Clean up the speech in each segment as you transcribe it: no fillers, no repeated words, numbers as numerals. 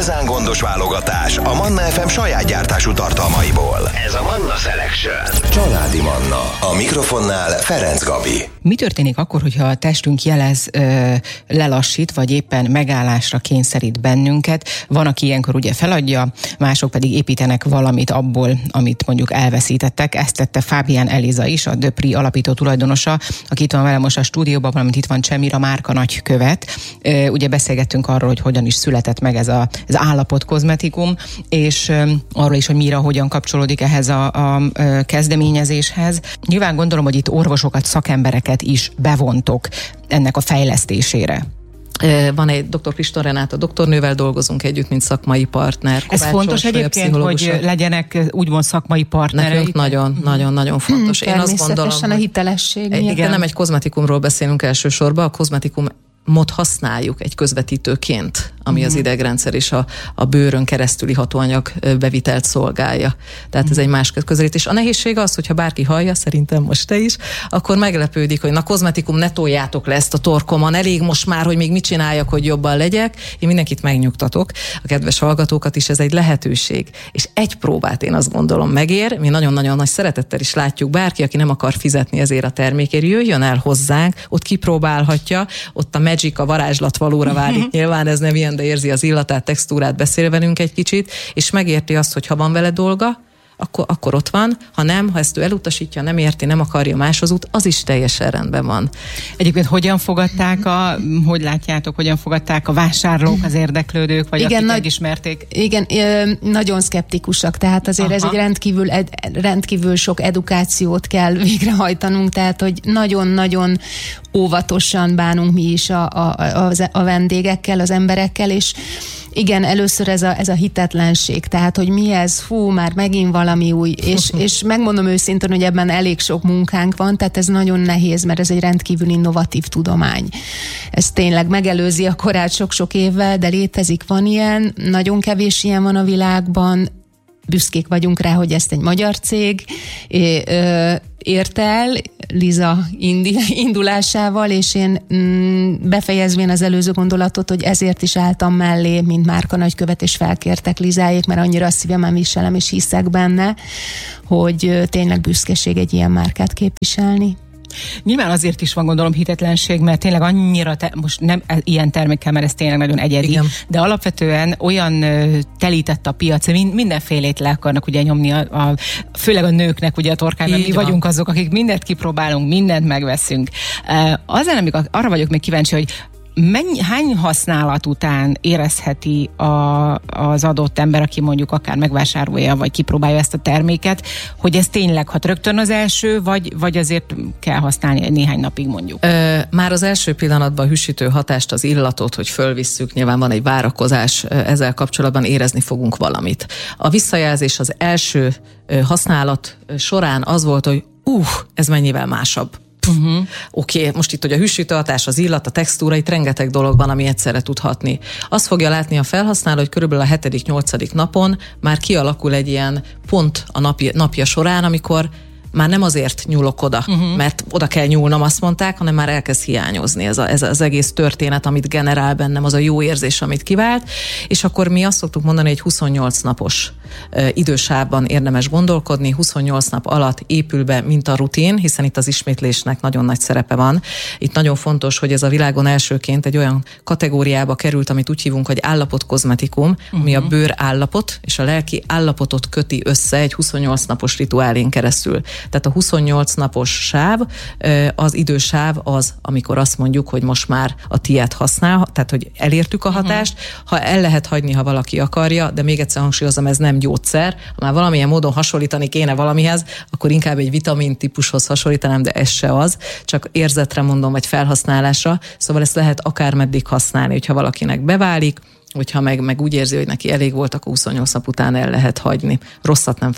igazán gondos válogatás a Manna FM saját gyártású tartalmaiból. Ez a Manna Selection. Családi Manna. A mikrofonnál Ferenc Gabi. Mi történik akkor, hogyha a testünk jelez, lelassít, vagy éppen megállásra kényszerít bennünket? Van, aki ilyenkor ugye feladja, mások pedig építenek valamit abból, amit mondjuk elveszítettek. Ezt tette Fábián Eliza is, a Döpri alapító tulajdonosa, aki itt van velem most a stúdióban, valamint itt van Csemira Márka nagykövet. Ugye beszélgettünk arról, hogy hogyan is született meg ez az Állapot kozmetikum, és arról is, hogy mire, hogyan kapcsolódik ehhez a kezdeményezéshez. Nyilván gondolom, hogy itt orvosokat, szakembereket is bevontok ennek a fejlesztésére. Van egy dr. Piston Renáta doktornővel dolgozunk együtt, mint szakmai partner. Ez fontos egyébként, hogy legyenek úgymond szakmai partnerei? Nekünk nagyon fontos. Én azt gondolom, a hitelesség. Igen, nem egy kozmetikumról beszélünk elsősorban, a kozmetikumot használjuk egy közvetítőként, ami az idegrendszer és a bőrön keresztüli hatóanyag bevitelt szolgálja. Tehát ez egy más közelítés. A nehézség az, hogyha bárki hallja, szerintem most te is, akkor meglepődik, hogy na kozmetikum, ne toljátok le ezt a torkomon, elég most már, hogy még mit csináljak, hogy jobban legyek. Én mindenkit megnyugtatok, a kedves hallgatókat is, ez egy lehetőség. És egy próbát én azt gondolom megér, mi nagyon-nagyon nagy szeretettel is látjuk, bárki, aki nem akar fizetni ezért a termékért, jöjjön el hozzánk, ott kipróbálhatja, ott a Magic, a varázslat valóra válik. Nyilván ez nem ilyen, de érzi az illatát, textúrát, beszél velünk egy kicsit, és megérti azt, hogy ha van vele dolga, akkor ott van, ha nem, ha ezt ő elutasítja, nem érti, nem akarja máshoz út, az is teljesen rendben van. Egyébként hogyan fogadták hogyan fogadták a vásárlók, az érdeklődők, vagy akik megismerték? Igen, nagyon szkeptikusak, tehát azért ez egy rendkívül sok edukációt kell végrehajtanunk, tehát hogy nagyon-nagyon óvatosan bánunk mi is a vendégekkel, az emberekkel, és igen, először ez a hitetlenség, tehát, hogy mi ez, már megint valami új, és megmondom őszintén, hogy ebben elég sok munkánk van, tehát ez nagyon nehéz, mert ez egy rendkívül innovatív tudomány. Ez tényleg megelőzi a korát sok-sok évvel, de létezik, van ilyen, nagyon kevés ilyen van a világban, büszkék vagyunk rá, hogy ezt egy magyar cég ért el, Liza indulásával, és én befejezvén az előző gondolatot, hogy ezért is álltam mellé, mint Márka nagykövet, és felkértek Lizáék, mert annyira szívemben viselem, és hiszek benne, hogy tényleg büszkeség egy ilyen márkát képviselni. Nyilván azért is van, gondolom, hitetlenség, mert tényleg annyira, most nem ilyen termékkel, mert ez tényleg nagyon egyedi, igen, de alapvetően olyan telített a piac, mindenfélét le akarnak ugye nyomni, főleg a nőknek ugye a torkán, mi vagyunk azok, akik mindent kipróbálunk, mindent megveszünk. Arra vagyok még kíváncsi, hogy hány használat után érezheti az adott ember, aki mondjuk akár megvásárolja, vagy kipróbálja ezt a terméket, hogy ez tényleg hat rögtön az első, vagy azért kell használni néhány napig mondjuk? Már az első pillanatban a hűsítő hatást, az illatot, hogy fölvisszük, nyilván van egy várakozás, ezzel kapcsolatban érezni fogunk valamit. A visszajelzés az első használat során az volt, hogy ez mennyivel másabb. Oké, most itt, hogy a hűsítőhatás, az illat, a textúra, itt rengeteg dolog van, ami egyszerre tud hatni. Azt fogja látni a felhasználó, hogy körülbelül a 7.-8. napon már kialakul egy ilyen pont a napja során, amikor már nem azért nyúlok oda, mert oda kell nyúlnom, azt mondták, hanem már elkezd hiányozni ez az egész történet, amit generál bennem, az a jó érzés, amit kivált, és akkor mi azt szoktuk mondani, hogy 28 napos idősávban érdemes gondolkodni, 28 nap alatt épül be, mint a rutin, hiszen itt az ismétlésnek nagyon nagy szerepe van. Itt nagyon fontos, hogy ez a világon elsőként egy olyan kategóriába került, amit úgy hívunk, hogy állapot kozmetikum, ami a bőr állapot és a lelki állapotot köti össze egy 28 napos rituálén keresztül. Tehát a 28 napos sáv, az idősáv az, amikor azt mondjuk, hogy most már a tiéd használ, tehát hogy elértük a hatást, ha el lehet hagyni, ha valaki akarja, de még egyszer hangsúlyozom, ez nem gyógyszer, ha már valamilyen módon hasonlítani kéne valamihez, akkor inkább egy vitamin típushoz hasonlítanám, de ez se az, csak érzetre mondom, vagy felhasználásra, szóval ezt lehet akármeddig használni, hogyha valakinek beválik, hogyha meg úgy érzi, hogy neki elég volt, akkor 28 nap után el lehet hagyni. Rosszat nem fog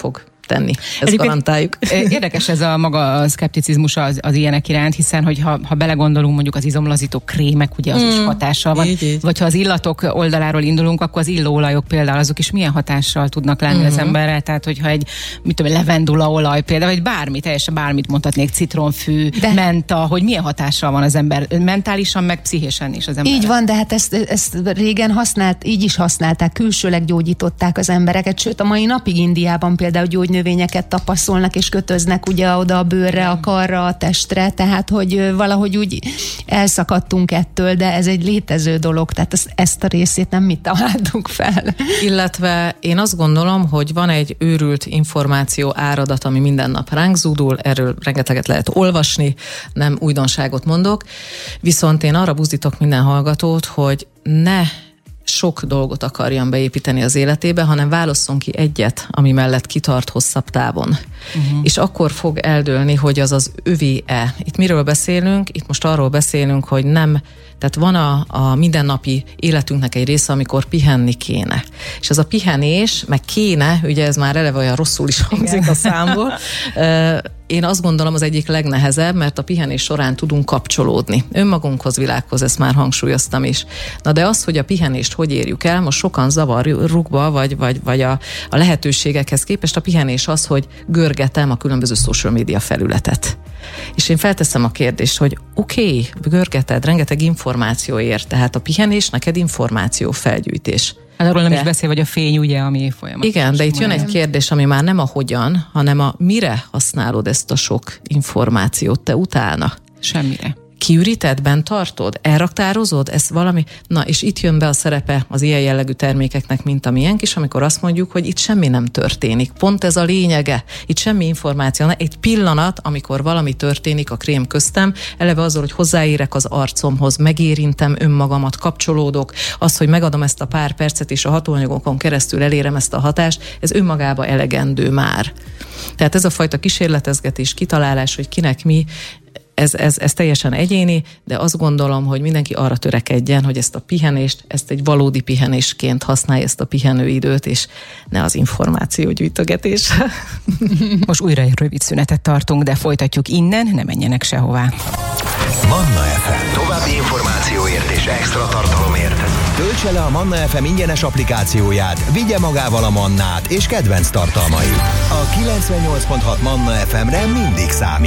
tenni. Ezt garantáljuk. Érdekes ez a maga szkepticizmus az ilyenek iránt, hiszen hogyha belegondolunk, mondjuk az izomlazító krémek, ugye az is hatással van, így. Vagy ha az illatok oldaláról indulunk, akkor az illóolajok például azok is milyen hatással tudnak lenni az emberre, tehát hogyha egy levendulaolaj például, vagy bármi, teljesen bármit mondhatnék, citronfű, menta, hogy milyen hatással van az ember mentálisan, meg pszichésen is az ember. Így van, de hát ezt régen így is használták, külsőleg gyógyították az embereket, sőt a mai napig Indiában például gyógynövényeket tapaszolnak és kötöznek ugye oda a bőrre, a karra, a testre, tehát hogy valahogy úgy elszakadtunk ettől, de ez egy létező dolog, tehát ezt a részét nem mi találtuk fel. Illetve én azt gondolom, hogy van egy őrült információ áradat, ami minden nap ránk zúdul, erről rengeteget lehet olvasni, nem újdonságot mondok, viszont én arra buzdítok minden hallgatót, hogy ne sok dolgot akarjan beépíteni az életébe, hanem válasszon ki egyet, ami mellett kitart hosszabb távon. És akkor fog eldőlni, hogy az övé-e. Itt miről beszélünk? Itt most arról beszélünk, hogy nem, tehát van a mindennapi életünknek egy része, amikor pihenni kéne. És ez a pihenés, meg kéne, ugye ez már eleve olyan rosszul is hangzik a számból, én azt gondolom az egyik legnehezebb, mert a pihenés során tudunk kapcsolódni. Önmagunkhoz, világhoz, ezt már hangsúlyoztam is. Na de az, hogy a pihenést hogy érjük el, most sokan zavarrukba, vagy a lehetőségekhez képest a pihenés az, hogy görgetem a különböző social media felületet. És én felteszem a kérdést, hogy oké, görgeted, rengeteg információ ér, tehát a pihenés neked információ felgyűjtés. Hát arról nem is beszél, vagy a fény, ugye, ami folyamatos. Igen, de itt jön egy kérdés, ami már nem a hogyan, hanem a mire használod ezt a sok információt te utána. Semmire. Kiüríted, bent tartod, elraktározod, ez valami... Na, és itt jön be a szerepe az ilyen jellegű termékeknek, mint a miénk is, amikor azt mondjuk, hogy itt semmi nem történik. Pont ez a lényege. Itt semmi információ. Egy pillanat, amikor valami történik a krém köztem, eleve azzal, hogy hozzáérek az arcomhoz, megérintem önmagamat, kapcsolódok, az, hogy megadom ezt a pár percet, és a hatóanyagokon keresztül elérem ezt a hatást, ez önmagába elegendő már. Tehát ez a fajta kísérletezgetés, kitalálás, hogy kinek mi, ez teljesen egyéni, de azt gondolom, hogy mindenki arra törekedjen, hogy ezt a pihenést, ezt egy valódi pihenésként használja, ezt a pihenőidőt, és ne az információgyűjtögetés. Most újra egy rövid szünetet tartunk, de folytatjuk innen, ne menjenek sehová. Manna FM. További információért és extra tartalomért. Töltse le a Manna FM ingyenes applikációját, vigye magával a Mannát és kedvenc tartalmait. A 98.6 Manna FM-re mindig számít.